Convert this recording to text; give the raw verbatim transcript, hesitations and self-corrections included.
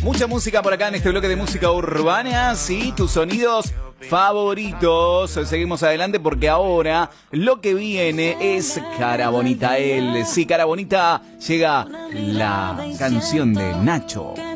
Mucha música por acá en este bloque de música urbana. Sí, tus sonidos favoritos. Seguimos adelante porque ahora lo que viene es Cara Bonita él. Sí, Cara Bonita, llega la canción de Nacho.